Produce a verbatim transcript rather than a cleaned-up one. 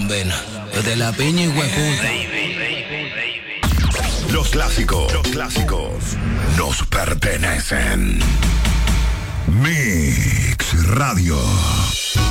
bombena. Desde la piña y hueputa. Los clásicos, los clásicos nos pertenecen. Mix Radio.